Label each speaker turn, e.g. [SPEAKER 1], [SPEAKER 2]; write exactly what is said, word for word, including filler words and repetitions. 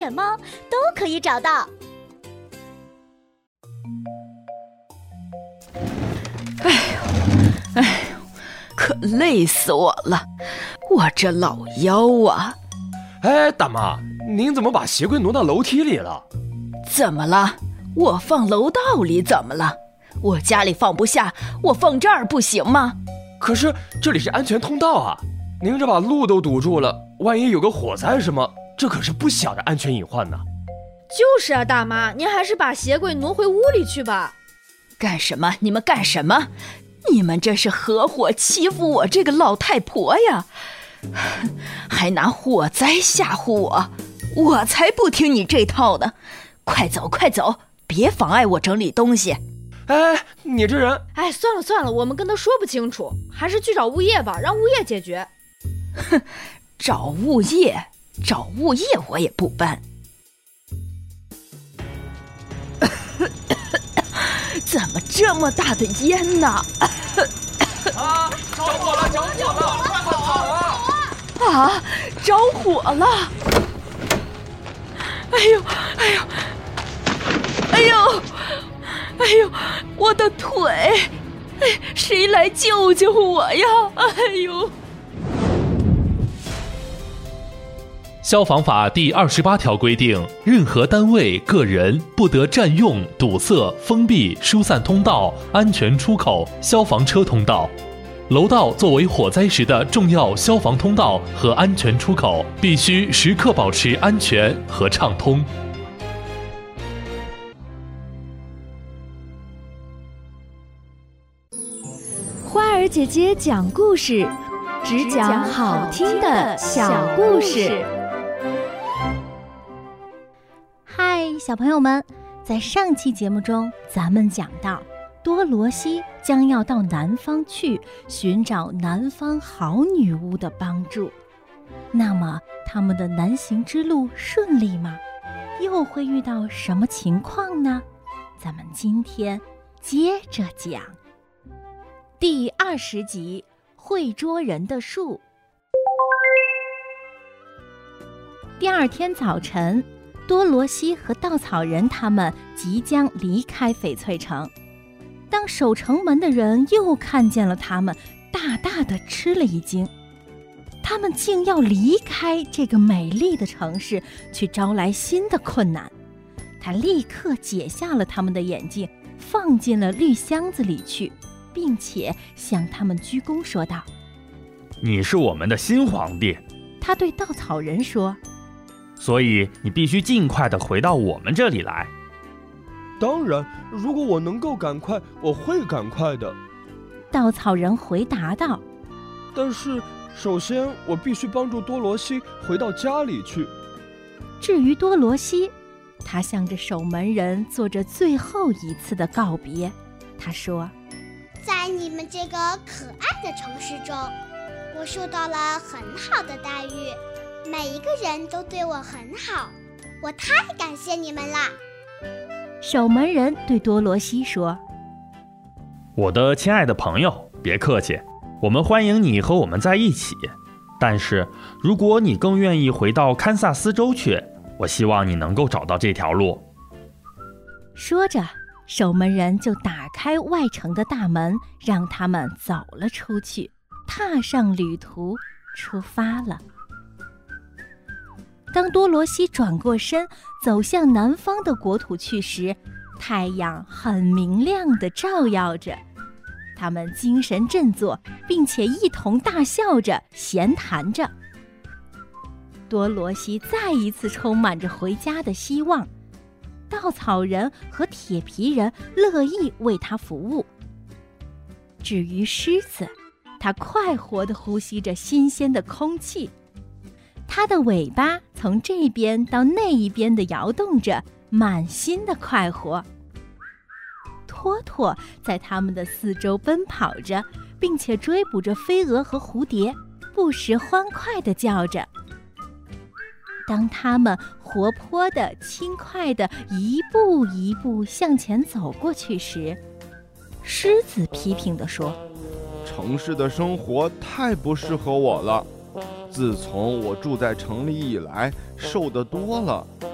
[SPEAKER 1] 犬猫都可以找到。
[SPEAKER 2] 哎呦，哎呦，可累死我了，我这老腰啊！
[SPEAKER 3] 哎，大妈，您怎么把鞋柜挪到楼梯里了？
[SPEAKER 2] 怎么了？我放楼道里怎么了？我家里放不下，我放这儿不行吗？
[SPEAKER 3] 可是这里是安全通道啊，您这把路都堵住了，万一有个火灾什么，这可是不小的安全隐患呢。
[SPEAKER 4] 就是啊，大妈，您还是把鞋柜挪回屋里去吧。
[SPEAKER 2] 干什么？你们干什么？你们这是合伙欺负我这个老太婆呀！还拿火灾吓唬我，我才不听你这套呢！快走快走，别妨碍我整理东西。
[SPEAKER 3] 哎，你这人……
[SPEAKER 4] 哎，算了算了，我们跟他说不清楚，还是去找物业吧，让物业解决。
[SPEAKER 2] 哼，找物业，找物业我也不搬。怎么这么大的烟呢？
[SPEAKER 3] 啊！着火了！着火了！快跑啊！
[SPEAKER 2] 啊！着火了！哎呦！哎呦！哎呦！哎呦！我的腿！哎，谁来救救我呀！哎呦！
[SPEAKER 5] 消防法第二十八条规定，任何单位、个人不得占用、堵塞、封闭、疏散通道、安全出口、消防车通道。楼道作为火灾时的重要消防通道和安全出口，必须时刻保持安全和畅通。
[SPEAKER 6] 花儿姐姐讲故事，只讲好听的小故事。
[SPEAKER 1] 嗨，小朋友们，在上期节目中，咱们讲到多罗西将要到南方去寻找南方好女巫的帮助。那么他们的南行之路顺利吗？又会遇到什么情况呢？咱们今天接着讲。第二十集，会捉人的树。第二天早晨，多罗西和稻草人他们即将离开翡翠城。当守城门的人又看见了他们，大大的吃了一惊。他们竟要离开这个美丽的城市，去招来新的困难。他立刻解下了他们的眼镜，放进了绿箱子里去，并且向他们鞠躬说道：
[SPEAKER 7] 你是我们的新皇帝。
[SPEAKER 1] 他对稻草人说：
[SPEAKER 7] 所以你必须尽快地回到我们这里来。
[SPEAKER 3] 当然，如果我能够赶快，我会赶快的。
[SPEAKER 1] 稻草人回答道：
[SPEAKER 3] 但是首先我必须帮助多罗西回到家里去。
[SPEAKER 1] 至于多罗西，他向着守门人做着最后一次的告别。他说：
[SPEAKER 8] 在你们这个可爱的城市中，我受到了很好的待遇，每一个人都对我很好，我太感谢你们啦。
[SPEAKER 1] 守门人对多罗西说：
[SPEAKER 7] 我的亲爱的朋友，别客气，我们欢迎你和我们在一起。但是如果你更愿意回到堪萨斯州去，我希望你能够找到这条路。
[SPEAKER 1] 说着，守门人就打开外城的大门，让他们走了出去，踏上旅途，出发了。当多罗西转过身走向南方的国土去时，太阳很明亮地照耀着，他们精神振作，并且一同大笑着闲谈着。多罗西再一次充满着回家的希望，稻草人和铁皮人乐意为他服务。至于狮子，它快活地呼吸着新鲜的空气，它的尾巴从这边到那一边地摇动着，满心的快活。托托在他们的四周奔跑着，并且追捕着飞蛾和蝴蝶，不时欢快地叫着。当他们活泼的、轻快的一步一步向前走过去时，狮子批评地说：
[SPEAKER 9] 城市的生活太不适合我了，自从我住在城里以来，瘦得多了，